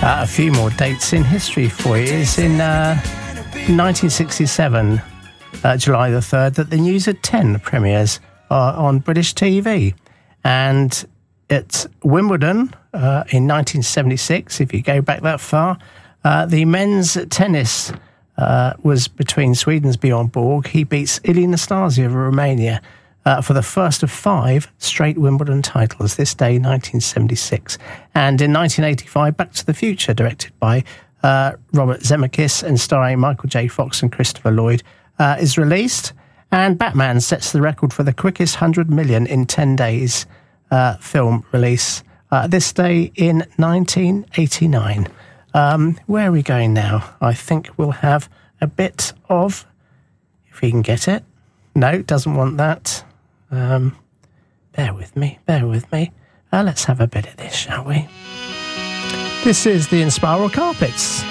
A few more dates in history for you. It's in 1967, July the 3rd, that the News at 10 premieres on British TV. And at Wimbledon in 1976, if you go back that far, the men's tennis was between Sweden's Bjorn Borg. He beats Ilie Nastasiu of Romania for the first of 5 straight Wimbledon titles, this day 1976. And in 1985, Back to the Future, directed by Robert Zemeckis and starring Michael J. Fox and Christopher Lloyd, is released. And Batman sets the record for the quickest 100 million in 10 days film release, this day in 1989. Where are we going now? I think we'll have a bit of, if we can get it. No, doesn't want that. Bear with me. Let's have a bit of this, shall we? This is the Inspiral Carpets.